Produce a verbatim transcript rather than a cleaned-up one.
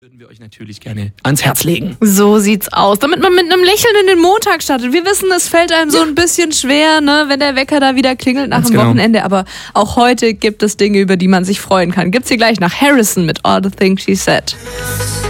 Würden wir euch natürlich gerne ans Herz legen. So sieht's aus. Damit man mit einem Lächeln in den Montag startet. Wir wissen, es fällt einem so ein bisschen schwer, ne, wenn der Wecker da wieder klingelt nach Ganz dem genau. Wochenende. Aber auch heute gibt es Dinge, über die man sich freuen kann. Gibt's hier gleich nach Harrison mit All the Things She Said.